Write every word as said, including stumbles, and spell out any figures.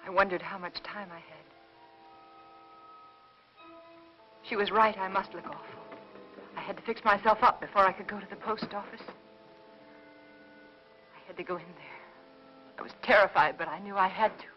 I wondered how much time I had. She was right, I must look awful. I had to fix myself up before I could go to the post office. I had to go in there. I was terrified, but I knew I had to.